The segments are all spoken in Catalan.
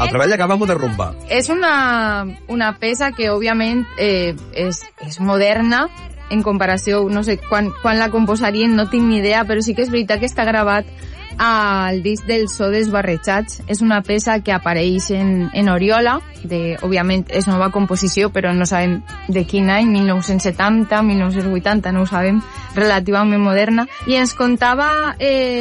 el treball acaba amb una rumba. És una peça que, òbviament, és moderna, en comparació, no sé quan la composarien, no tinc ni idea, però sí que és veritat que està gravat al disc del So Desbarrejats. És una peça que apareix en Oriola, òbviament és nova composició, però no sabem de quin any, 1970, 1980, no ho sabem, relativament moderna. I ens contava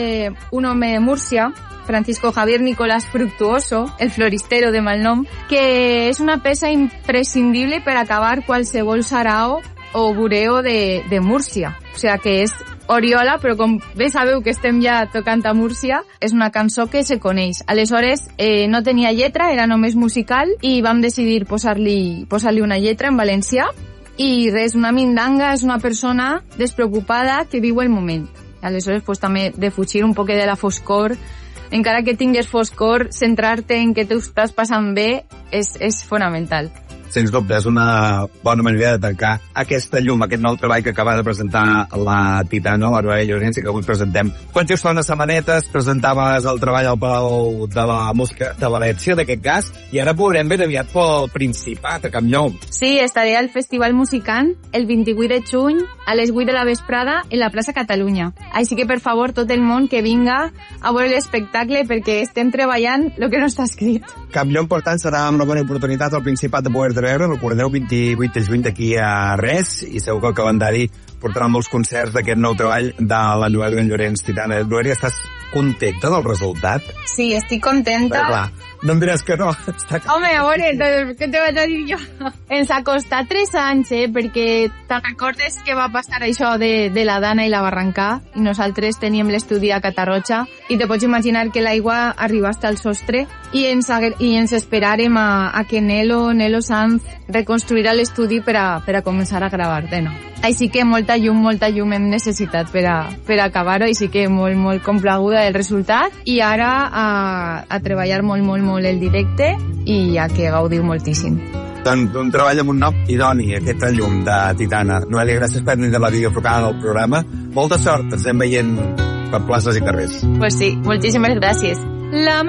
un home de Múrcia, Francisco Javier Nicolás Fructuoso, el floristero de malnom, que és una peça imprescindible per acabar qualsevol sarao o bureo de Múrcia. O sigui que és Oriola, però com bé sabeu que estem ja tocant a Múrcia, és una cançó que se coneix. Aleshores, no tenia lletra, era només musical, i vam decidir posar-li una lletra en valencià, i res, una mindanga és una persona despreocupada que viu el moment. Aleshores, pues, també de fugir un poc de la foscor, encara que tingues foscor, centrar-te en que t'ho estàs passant bé és fonamental. Sens dubte, és una bona manera de tancar aquesta llum, aquest nou treball que acaba de presentar la Titana, la Noelia Llorens, i que avui presentem. Quan just fa unes setmanetes presentaves el treball al Palau de la Música de València, d'aquest cas, i ara podrem ben aviat pel Principat, a Campllong. Sí, estaré al Festival Musicant el 28 de juny a les 8 de la vesprada en la plaça Catalunya. Així que, per favor, tot el món que vinga a veure l'espectacle, perquè estem treballant el que no està escrit. Campllong, per tant, serà una bona oportunitat al Principat de poder veure, recordeu, 28 de juny d'aquí a res, i segur que el calendari portarà molts concerts d'aquest nou treball de la Noelia Llorens, Titana. Noelia, estàs contenta del resultat? Sí, estic contenta. Però clar, no em diràs que no. Home, a veure, què te vaig a dir jo? Ens ha costat 3 anys, perquè te'n recordes que va passar això de la Dana i la Barrancà, i nosaltres teníem l'estudi a Catarroja, i te pots imaginar que l'aigua arriba fins al sostre, i ens esperàrem a que Nelo Sanz reconstruirà l'estudi per a començar a gravar de nou. Així que molta llum hem necessitat per a acabar-ho, i sí que molt complaguda del resultat, i ara a treballar molt el directe i a que gaudiu moltíssim. Doncs un treball amb un nom idoni, aquesta llum de Titana. Noelia, gràcies per venir de la videoprograma del programa. Molta sort, ens estem veient per places i carrers. Pues sí, moltíssimes gràcies. La